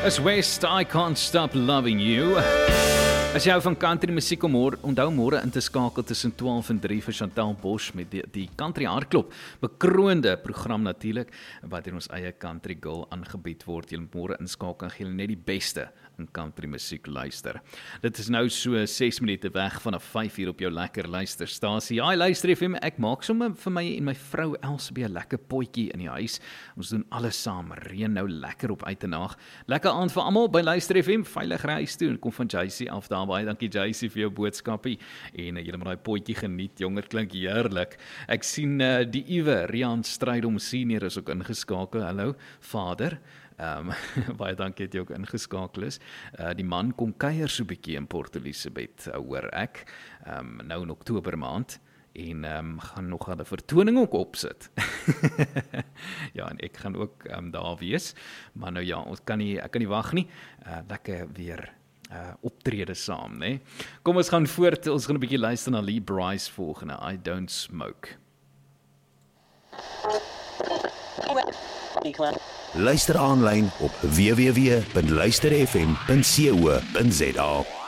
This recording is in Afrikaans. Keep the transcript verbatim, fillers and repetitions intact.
Is West, I Can't Stop Loving You. As jy hou van country musiek, om môre, onthou môre in te skakel tussen twaalf en drie vir Chantal Bosch met die, die Country Hardklop, bekroonde program natuurlik, wat in ons eie Country Girl aangebied word. Jy moet môre inskakel en gee net die beste in country musiek luister. Dit is nou so ses minute weg vanaf vyf uur op jou lekker luisterstasie. Ja, luister F M, ek maak sommer vir my en my vrou Elsabie 'n lekker potjie in die huis. Ons doen alles saam, reën nou lekker op uit en nag. Lekker aand vir almal by Luister F M, veilig reis toe. Kom van J C af daar, baie dankie J C vir jou boodskapie. En uh, julle moet daai potjie geniet, jonger, klink heerlik. Ek sien uh, die Iwe, Rian Strydom senior is ook ingeskakel. Hallo, vader. Um, baie dankie dat jy ook ingeskakel is. Uh, die man kom kuier so 'n bietjie in Port Elizabeth, uh, hoor ek, um, nou in Oktober maand, en um, gaan nog 'n vertoning ook opsit. Ja, en ek gaan ook um, daar wees, maar nou ja, ons kan nie, ek kan nie wag nie, uh, lekker weer uh, optrede saam, né? Kom ons gaan voort, ons gaan 'n bietjie luister na Lee Bryce volgende, I Don't Smoke. Luister aanlyn op w w w punt luister f m punt co punt za.